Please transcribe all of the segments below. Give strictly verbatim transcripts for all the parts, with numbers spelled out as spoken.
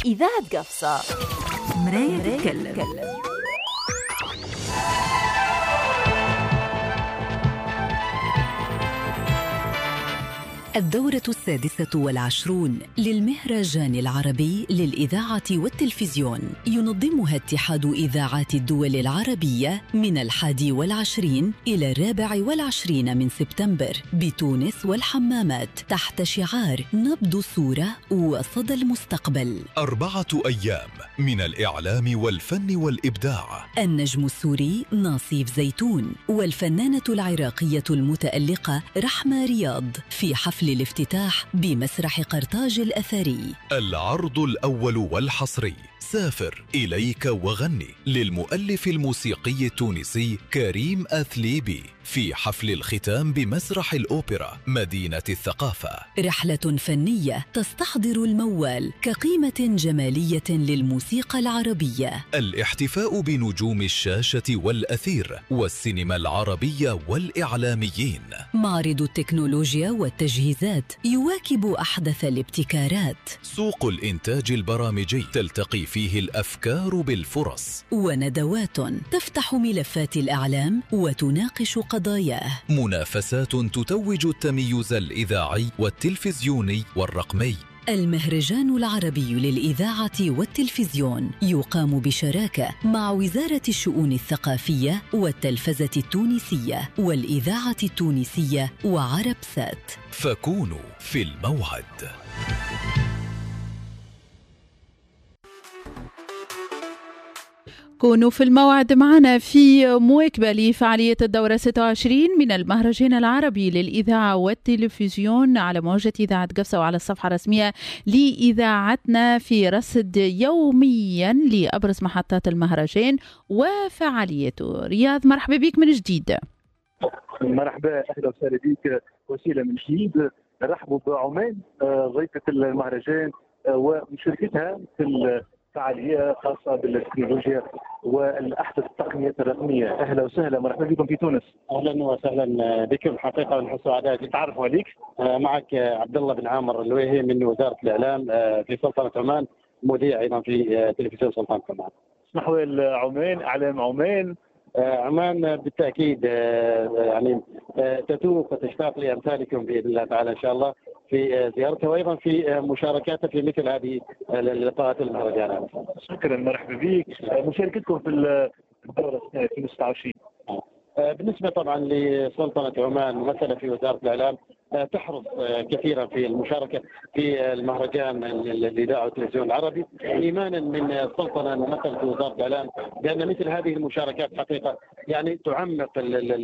إذاعة قفصة. مراية تتكلم. الدورة السادسة والعشرون للمهرجان العربي للإذاعة والتلفزيون ينظمها اتحاد إذاعات الدول العربية من الحادي والعشرين إلى الرابع والعشرين من سبتمبر بتونس والحمامات تحت شعار نبض الصورة وصدى المستقبل. أربعة أيام من الإعلام والفن والإبداع. النجم السوري ناصيف زيتون والفنانة العراقية المتألقة رحمة رياض في حفل الافتتاح بمسرح قرطاج الأثري. العرض الأول والحصري سافر إليك وغني للمؤلف الموسيقي التونسي كريم أثليبي في حفل الختام بمسرح الأوبرا مدينة الثقافة. رحلة فنية تستحضر الموال كقيمة جمالية للموسيقى العربية. الاحتفاء بنجوم الشاشة والأثير والسينما العربية والإعلاميين. معرض التكنولوجيا والتجهيزات يواكب أحدث الابتكارات. سوق الإنتاج البرامجي تلتقي فيه الأفكار بالفرص. وندوات تفتح ملفات الإعلام وتناقش قضاياه. منافسات تتوج التميز الإذاعي والتلفزيوني والرقمي. المهرجان العربي للإذاعة والتلفزيون يقام بشراكة مع وزارة الشؤون الثقافية والتلفزة التونسية والإذاعة التونسية وعرب سات. فكونوا في الموعد. كونوا في الموعد معنا في مواكبة لفعالية الدورة ستة وعشرين من المهرجان العربي للإذاعة والتلفزيون على موجة إذاعة قفصة وعلى الصفحة الرسمية لإذاعتنا في رصد يوميا لأبرز محطات المهرجان وفعاليته. رياض، مرحبا بك من جديد. مرحبا، أهلا وسهلا بك وسيلة من جديد. نرحبوا بعمان ضيفة المهرجان ومشاركتها في فعالية خاصة بالتكنولوجيا والأحدث التقنيات الرقمية. أهلا وسهلا، مرحبا بكم في تونس. أهلا وسهلا بكم. حقيقة نحن سعداء نتعرفوا عليك. معك عبد الله بن عامر الويهي من وزارة الإعلام في سلطنة عمان، مذيع أيضا في تلفزيون سلطنة عمان. أحوال عمان، إعلام عمان. عمان بالتأكيد يعني تتوق وتشتاق لأمثالكم بإذن الله تعالى إن شاء الله في زيارتها وأيضا في مشاركاتها في مثل هذه اللقاءات المهرجانات. شكرا، مرحبا بك. مشاركتكم في الدورة ألفين وستة وعشرين. بالنسبة طبعا لسلطنة عمان ممثلة في وزارة الإعلام تحرص كثيرا في المشاركة في المهرجان الإذاعة والتلفزيون العربي، إيمانا من السلطنة الممثلة في وزارة الإعلام بأن مثل هذه المشاركات حقيقة يعني تعمق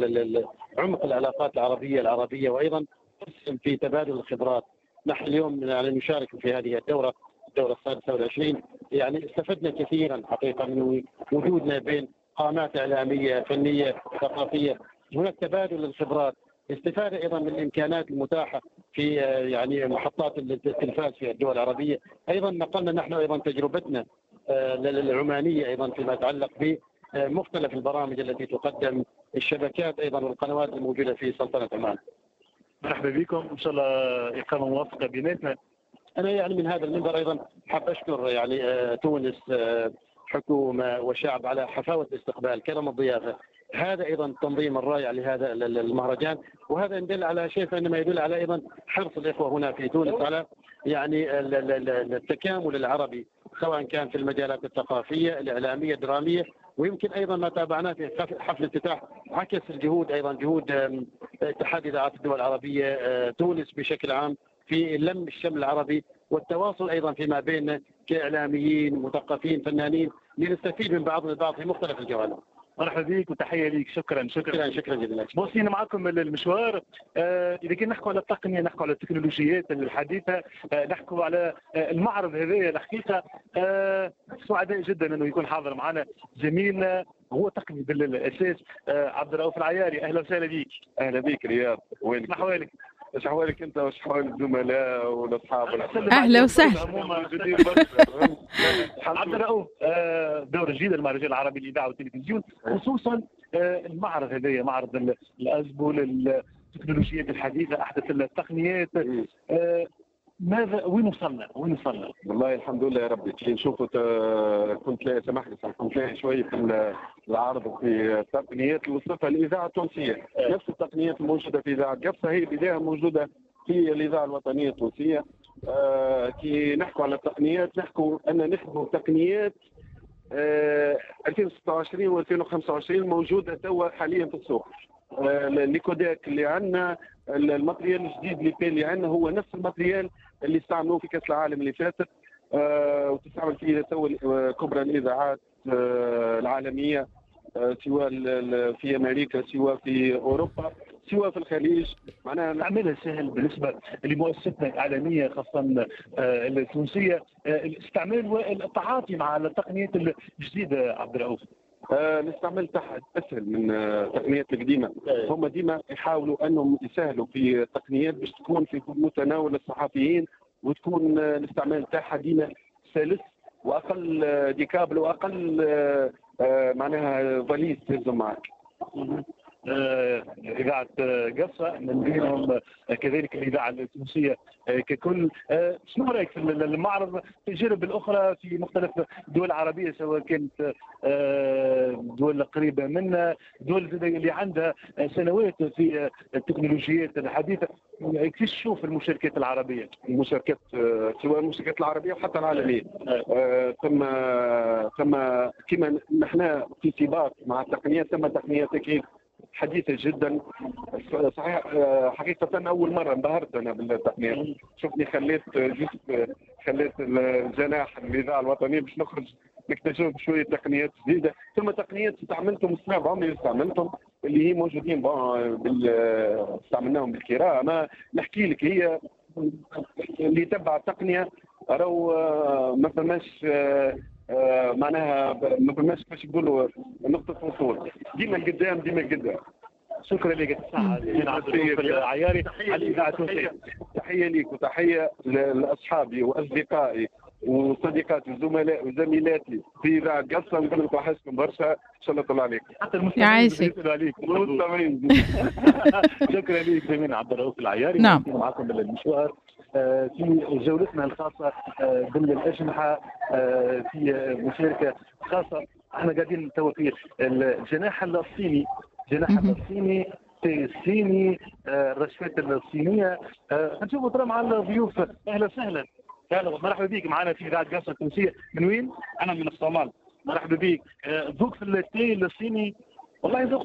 عمق العلاقات العربية العربية وأيضا تسهم في تبادل الخبرات. نحن اليوم يعني نشارك في هذه الدورة الدورة السادسة والعشرين، يعني استفدنا كثيرا حقيقة من وجودنا بين قامات إعلامية فنية ثقافية. هناك تبادل الخبرات، استفادة أيضا من الإمكانات المتاحة في يعني محطات التلفاز في الدول العربية. أيضا نقلنا نحن أيضا تجربتنا العمانية أيضا فيما يتعلق بمختلف البرامج التي تقدم الشبكات أيضا والقنوات الموجودة في سلطنة عمان. مرحبا بكم، إن شاء الله إقامة موافقة بيناتنا. أنا يعني من هذا المنبر أيضا حاب أشكر يعني تونس حكومة وشعب على حفاوة الاستقبال، كرم الضيافة. هذا أيضا التنظيم الرائع لهذا المهرجان، وهذا يدل على شيء، فإنما يدل على أيضا حرص الإخوة هنا في تونس على يعني التكامل العربي، سواء كان في المجالات الثقافية الإعلامية الدرامية، ويمكن أيضا ما تابعناه في حفل الافتتاح عكس الجهود أيضا جهود اتحاد إذاعات الدول العربية تونس بشكل عام في لم الشمل العربي والتواصل أيضا فيما بيننا كإعلاميين مثقفين فنانين لنستفيد من بعضنا البعض في مختلف الجوانب. مرحبا بك وتحيه ليك. شكرا شكرا شكرا, شكرا جزيلا. موصينا معكم المشوار. آه اذا كنا نحكوا على التقنيه، نحكوا على التكنولوجيات الحديثه، آه نحكوا على آه المعرض هذا الحقيقه آه سعداء جدا انه يكون حاضر معنا زميلنا هو تقني بالاساس آه عبد الرؤوف العياري. اهلا وسهلا بك. اهلا بك رياض، وينك؟ ما احوالك؟ ايش احوالك انت وايش احوال الزملاء والاصحاب؟ اهلا وسهلا. عبد الرؤوف، دورة جديدة للمهرجان العربي للإذاعة والتلفزيون، خصوصا المعرض هذايا، معرض الأزبو للتكنولوجيات الحديثة، أحدث التقنيات. ماذا وين وصلنا وين وصلنا؟ والله الحمد لله يا ربي كي نشوفوا كنت لا سامحني كنت لاقي شويه في العرض وفي التقنيات اللي وصلتها الاذاعه التونسيه، نفس التقنيات الموجوده في اذاعه قفصه هي بدايه موجوده في الاذاعه الوطنيه التونسيه. آه كي نحكوا على التقنيات نحكوا ان نخدموا تقنيات آه ألفين وستة وعشرين و ألفين وخمسة وعشرين موجوده توا حاليا في السوق. آه الكوداك اللي عندنا، الماتريال الجديد اللي اللي عندنا هو نفس الماتريال اللي استعملوه في كاس العالم اللي فاتت، آه وتستعمل فيه توا كبرى الاذاعات آه العالميه، آه سواء في امريكا سواء في اوروبا سواء في الخليج. معناها نعملها سهل بالنسبه لمؤسستنا الاعلاميه خاصه آه التونسيه آه الاستعمال والتعاطي مع التقنيات الجديده. عبد الرؤوف، آه الاستعمال تاعها اسهل من آه التقنيات القديمه، هم ديما يحاولوا انهم يسهلوا في التقنيات باش تكون في متناول الصحفيين وتكون آه الاستعمال تاعها ديما سلس واقل آه ديكابل واقل آه آه معناها فاليز تهزم معك. آه إذاعة قفصة من بينهم آه كذلك الإذاعة التونسية آه ككل. آه شنو رأيك في المعرض التجارب الأخرى في مختلف الدول العربية، سواء كانت آه دول قريبة منا، دول اللي عندها سنوات في التكنولوجيات الحديثة؟ كيف تشوف المشاركات العربية؟ المشاركات آه سواء المشاركات العربية وحتى العالمية آه ثم ثم كما نحن في سباق مع التقنيات، ثم تقنيات أكيد حديثة جدا. صحيح حقيقة أول مرة انبهرت أنا بالتقنية، شوفني خليت جزء خليت الجناح الإذاعة الوطنية باش نخرج نكتشف شوية تقنيات جديدة، ثم تقنيات استعملتهم السنة بعمري استعملتهم اللي هي موجودين بال استعملناهم بالقراءة. ما نحكي لك هي اللي تبع التقنية راهو ما فماش آه معناها ما فماش باش نقولوا نقطة وصول، ديما القدام ديما القدام. شكرا لك الساعة من عبد الرؤوف العياري على الإذاعة التونسية. تحية ليك وتحية لأصحابي وأصدقائي وصديقاتي وزملائي وزميلاتي في إذاعة قفصة، نقول لكم وحشكم برشا، إن شاء الله طلع عليك. حتى المستمعين يسألوا عليك. شكرا لك زميلنا عبد الرؤوف العياري. نعم. معكم بالمشوار في جولتنا الخاصة ضمن الأجنحة في مشاركة خاصة. احنا قاعدين توا في الجناح الصيني، جناح الصيني الصيني الرشفات الصينية. نشوفوا ترى مع الضيوف. اهلا وسهلا. اهلا مرحبا بك معنا في اذاعه قفصة التونسية. من وين؟ انا من الصومال. مرحبا بك. ذوق في التي الصيني؟ والله ذوق